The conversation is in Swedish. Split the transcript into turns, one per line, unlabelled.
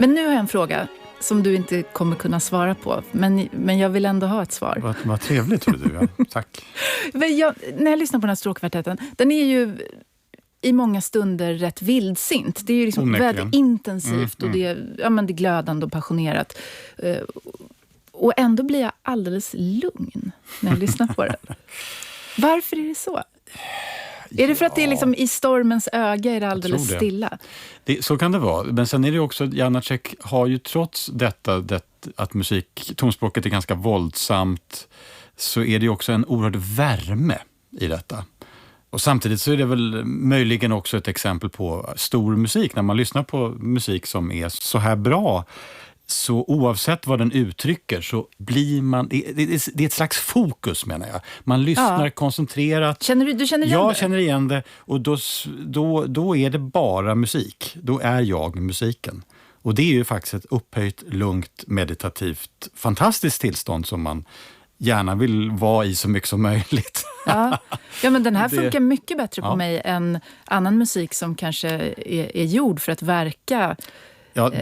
Men nu har jag en fråga som du inte kommer kunna svara på. Men jag vill ändå ha ett svar.
Vad trevligt, tror du. Ja. Tack.
När jag lyssnar på den här stråkkvartetten, den är ju i många stunder rätt vildsint. Det är ju liksom väldigt intensivt och det är glödande och passionerat. Och ändå blir jag alldeles lugn när jag lyssnar på den. Varför är det så? Är det för att det är liksom i stormens öga är det alldeles stilla?
Så kan det vara. Men sen är det också, Janáček har ju trots detta att tonspråket är ganska våldsamt, så är det också en oerhörd värme i detta. Och samtidigt så är det väl möjligen också ett exempel på stor musik. När man lyssnar på musik som är så här bra, så oavsett vad den uttrycker så blir man... Det är ett slags fokus, menar jag. Man lyssnar koncentrerat.
Du känner igen det?
Jag känner igen det. Och då är det bara musik. Då är jag musiken. Och det är ju faktiskt ett upphöjt, lugnt, meditativt, fantastiskt tillstånd som man gärna vill vara i så mycket som möjligt.
Ja, men den här funkar mycket bättre på mig än annan musik som kanske är gjord för att verka